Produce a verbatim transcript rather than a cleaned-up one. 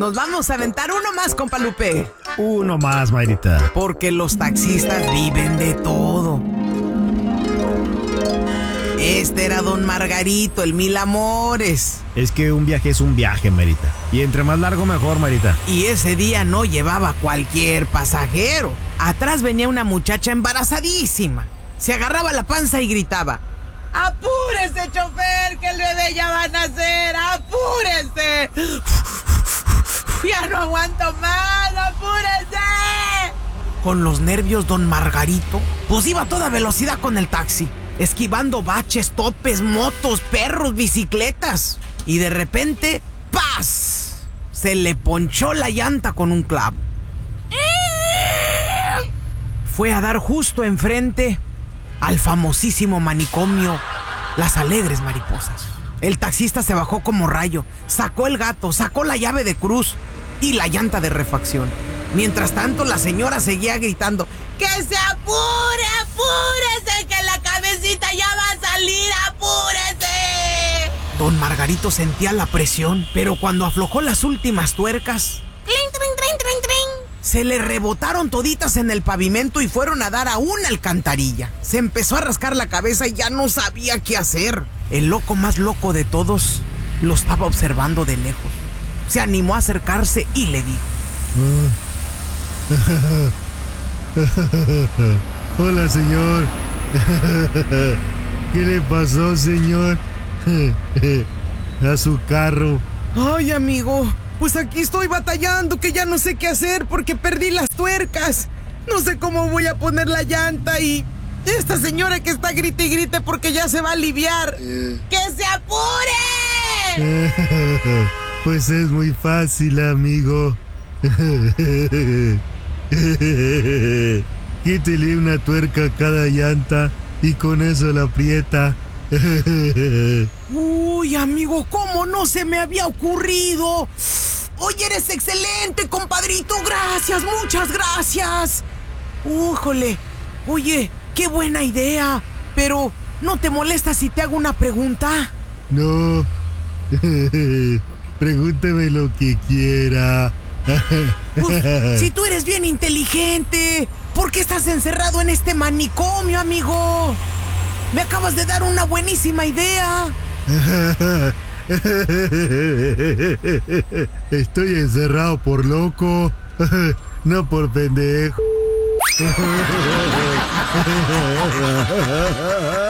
Nos vamos a aventar uno más, compa Lupe. Uno más, Mayrita. Porque los taxistas viven de todo. Este era don Margarito, el mil amores. Es que un viaje es un viaje, Mayrita. Y entre más largo, mejor, Mayrita. Y ese día no llevaba cualquier pasajero. Atrás venía una muchacha embarazadísima. Se agarraba la panza y gritaba: ¡apúrese, chofer, que el bebé ya va a nacer! ¡Apúrese! ¡Ya no aguanto más! ¡Apúrese! Con los nervios, don Margarito pues iba a toda velocidad con el taxi, esquivando baches, topes, motos, perros, bicicletas. Y de repente, ¡paz! Se le ponchó la llanta con un clavo. Fue a dar justo enfrente al famosísimo manicomio Las Alegres Mariposas. El taxista se bajó como rayo, sacó el gato, sacó la llave de cruz y la llanta de refacción. Mientras tanto, la señora seguía gritando: ¡que se apure, apúrese, que la cabecita ya va a salir, apúrese! Don Margarito sentía la presión, pero cuando aflojó las últimas tuercas, ¡trin, trin, trin, trin, trin!, se le rebotaron toditas en el pavimento y fueron a dar a una alcantarilla. Se empezó a rascar la cabeza y ya no sabía qué hacer. El loco más loco de todos lo estaba observando de lejos. Se animó a acercarse y le dijo: hola, señor. ¿Qué le pasó, señor? A su carro. Ay, amigo, pues aquí estoy batallando, que ya no sé qué hacer porque perdí las tuercas. No sé cómo voy a poner la llanta y esta señora que está grite y grite porque ya se va a aliviar. ¡Que se apure! Pues es muy fácil, amigo. Quítele una tuerca a cada llanta y con eso la aprieta. Uy, amigo, ¿cómo no se me había ocurrido? Oye, eres excelente, compadrito. Gracias, muchas gracias. Újole, oye, qué buena idea. Pero, ¿no te molesta si te hago una pregunta? No. Pregúnteme lo que quiera. Pues, si tú eres bien inteligente, ¿por qué estás encerrado en este manicomio, amigo? Me acabas de dar una buenísima idea. Estoy encerrado por loco, no por pendejo.